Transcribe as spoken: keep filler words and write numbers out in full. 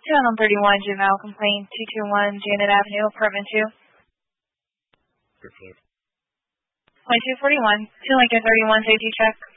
Channel thirty-one, juvenile complaint, two two one Janet Avenue, apartment two. Perfect. twenty-two forty-one, two Lincoln thirty-one, safety check.